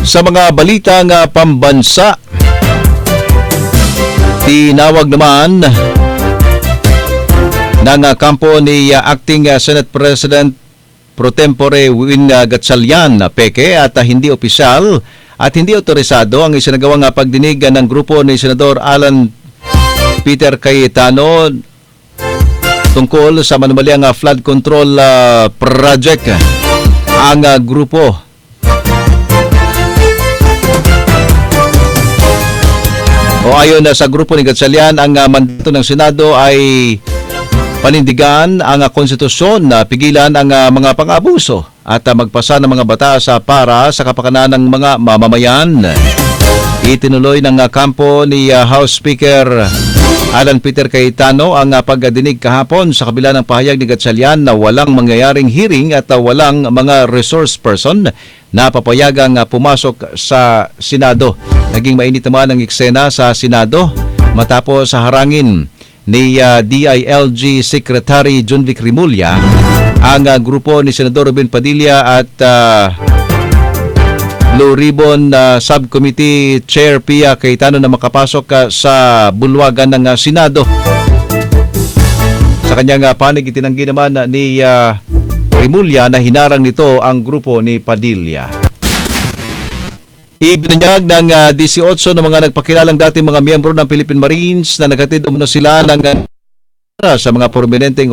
Sa mga balitang pambansa, tinawag naman ng kampo ni Acting Senate President Pro Tempore Win Gatchalian Peke at hindi opisyal at hindi otorisado ang isinagawang pagdinig ng grupo ni Senador Alan Peter Cayetano tungkol sa manumalyang flood control project. Ang grupo ayon sa grupo ni Gatchalian, ang mandato ng Senado ay panindigan ang konstitusyon na pigilan ang mga pang-abuso at magpasa ng mga batas para sa kapakanan ng mga mamamayan. Itinuloy ng kampo ni House Speaker Alan Peter Cayetano ang pagdinig kahapon sa kabila ng pahayag ni Gatchalian na walang mangyayaring hearing at walang mga resource person na papayagang pumasok sa Senado. Naging mainit naman ang eksena sa Senado matapos sa harangin ni DILG Secretary John Vic Rimulya ang grupo ni Senador Robin Padilla at Blue Ribbon Subcommittee Chair Pia Cayetano na makapasok sa bulwagan ng Senado. Sa kanyang panig, itinanggi naman ni Rimulya na hinarang nito ang grupo ni Padilla. Ibinunyag ng 18 ng mga nagpakilalang dating mga miyembro ng Philippine Marines na naghatid umano sila ng sa mga prominenteng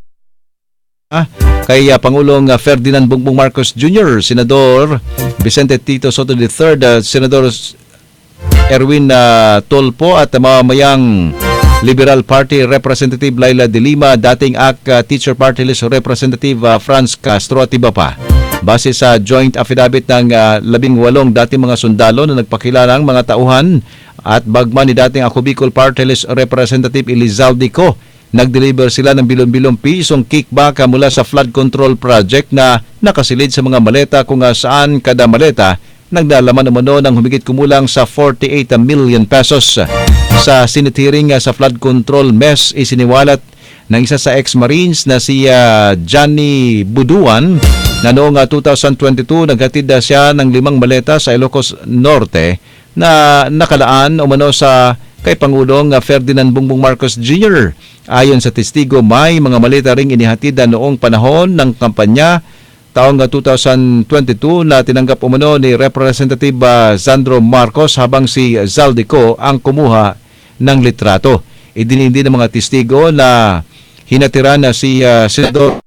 kay Pangulong Ferdinand Bongbong Marcos Jr., Senador Vicente Tito Soto III, Senador Erwin Tolpo at mamayang Liberal Party Representative Laila de Lima, dating AK Teacher Party List Representative Franz Castro at iba pa. Base sa joint affidavit ng 18 dating mga sundalo na nagpakilalang mga tauhan at bagman ni dating Ako Bicol Party List Representative Elizalde Co, nag-deliver sila ng bilong-bilong pisong kickback mula sa flood control project na nakasilid sa mga maleta kung saan kada maleta nagdalaman umano ng humigit kumulang sa 48 million pesos. Sa Senate hearing sa flood control mess, isiniwalat ng isa sa ex-Marines na si Johnny Buduan na noong 2022 naghatid siya ng 5 maleta sa Ilocos Norte na nakalaan umano sa kay Pangulong Ferdinand Bongbong Marcos Jr. Ayon sa testigo, may mga maleta ring inihatid noong panahon ng kampanya taong 2022 na tinanggap umano ni Representative Sandro Marcos habang si Zaldico ang kumuha ng litrato. Idinindi ng mga testigo na hinatiran na si Senador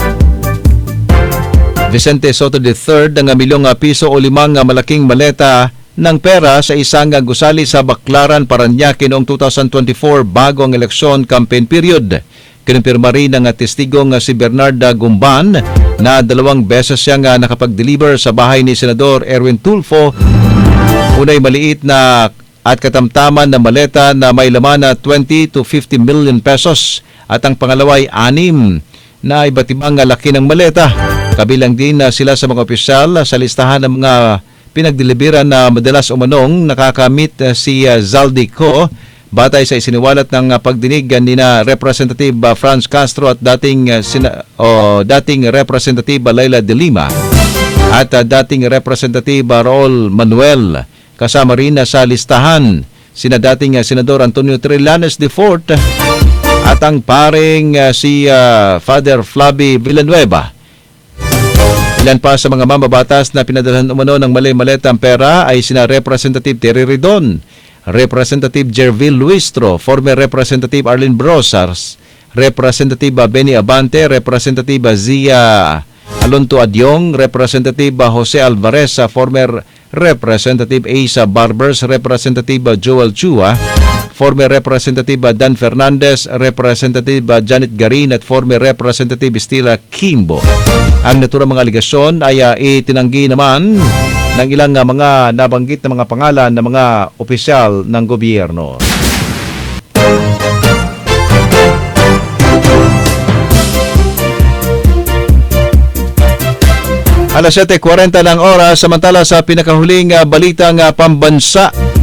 Vicente Soto III ng milyong piso o 5 malaking maleta ng pera sa isang gusali sa Baclaran, Parañaque noong 2024 bago ang eleksyon campaign period. Kinumpirma rin ng testigong si Bernarda Gumban na 2 beses siyang nakapag-deliver sa bahay ni Senador Erwin Tulfo. Unay maliit na at katamtaman na maleta na may laman na 20 to 50 million pesos at ang pangalawa ay 6 na iba't ibang laki ng maleta. Kabilang din sila sa mga opisyal sa listahan ng mga pinagdeliveran na madalas umanong nakakamit si Zaldico batay sa isiniwalat ng pagdinig ni na Representative Franz Castro at dating Representative Laila de Lima at dating Representative Raul Manuel. Kasama rin sa listahan sina dating Senador Antonio Trillanes IV at ang paring si Father Flavi Villanueva. Ilan pa sa mga mambabatas na pinadalhan umano ng mali-maletang pera ay sina Representative Terry Ridon, Representative Jervil Luistro, former Representative Arlene Brosars, Representative Benny Abante, Representative Zia Alonto Adyong, Representative Jose Alvarez, former Representative Asa Barbers, Representative Joel Chua, former Representative Dan Fernandez, Representative Janet Garin at former Representative Estela Kimbo. Ang naturang mga aligasyon ay itinanggi naman ng ilang mga nabanggit na mga pangalan ng mga opisyal ng gobyerno. Alas 7:40 ng oras, samantala sa pinakahuling balitang pambansa.